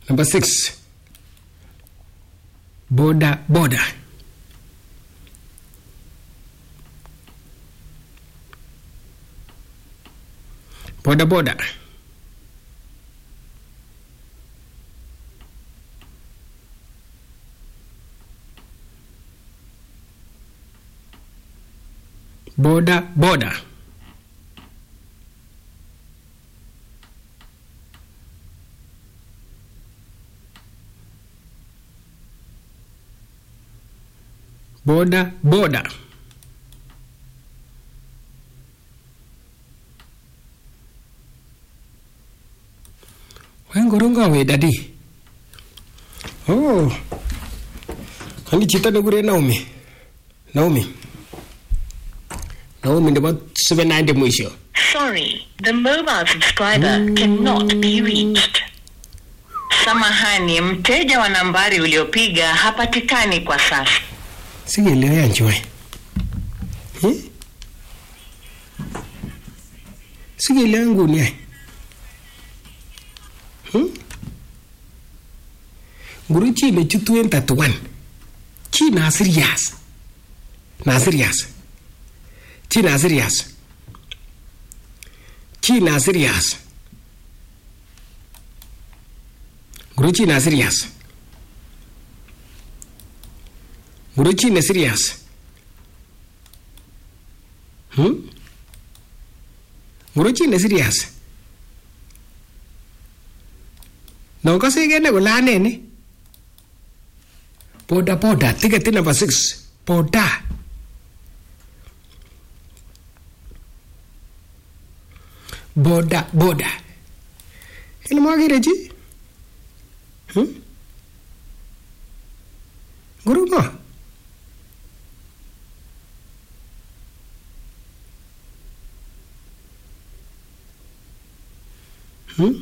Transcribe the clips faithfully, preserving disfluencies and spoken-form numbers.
Number six. Boda boda. Boda boda. Boda boda. Boda boda. Wengorunga we daddy. Oh. Kani chita nugure Naomi. Naomi. Naomi ndo seven ninety mwisho. Sorry, the mobile subscriber mm. cannot be reached. Samahani, mteja wa nambari uliopiga hapatikani kwa sasa. Sige leo yanjoi. Eh? Sige leo nguni. Hmm? Guru chi me chutu en tatuan. Chi na serious. Na serious. Chi na serious. Chi na serious. Guru chi na serious. Guru chi na serious. Hmm? Guru chi na serious. No kasi gane wala nene. Poda poda. Ticket number six. Poda. Boda boda. Ini mau kira ji? Hmm? Guru mo? Hmm?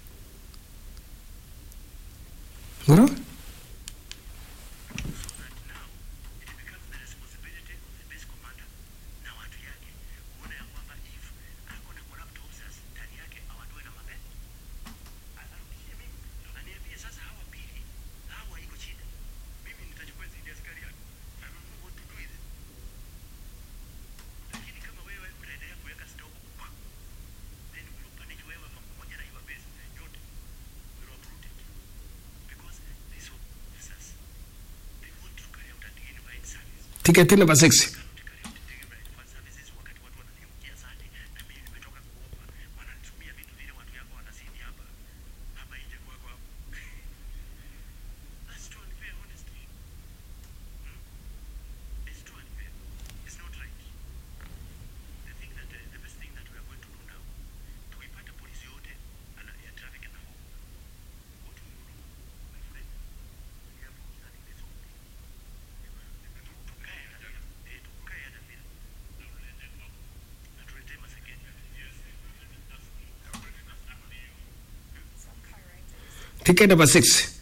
Guru? Ticket number six. Ticket number six.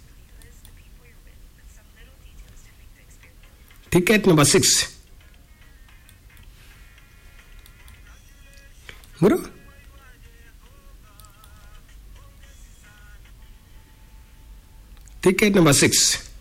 Ticket number six. Guru? Ticket number six.